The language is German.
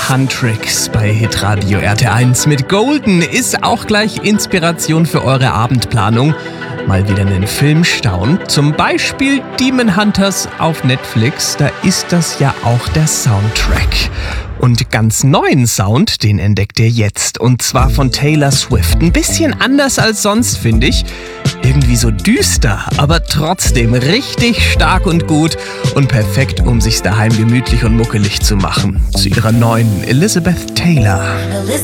Huntrix bei Hitradio RT1 mit Golden ist auch gleich Inspiration für eure Abendplanung. Mal wieder einen Film staunt, zum Beispiel Demon Hunters auf Netflix, da ist das ja auch der Soundtrack. Und ganz neuen Sound, den entdeckt ihr jetzt, und zwar von Taylor Swift. Ein bisschen anders als sonst, finde ich. Irgendwie so düster, aber trotzdem richtig stark und gut und perfekt, um sich's daheim gemütlich und muckelig zu machen. Zu ihrer neuen Elizabeth Taylor.